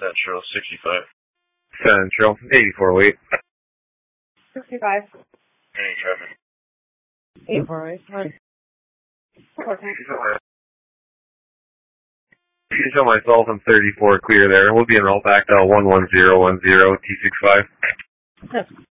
Central, 65. Central, 84 weight. 65. Any traffic? 84 weight. You can show myself and 34 clear there. We'll be in roll back to 11010 T65. Yes.